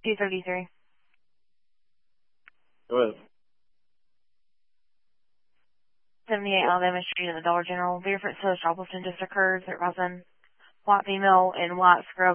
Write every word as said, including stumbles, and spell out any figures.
two thirty-three. Go ahead. seventy-eight Alabama Street at the Dollar General. Veer for Charleston just occurred. It was in white female in white scrub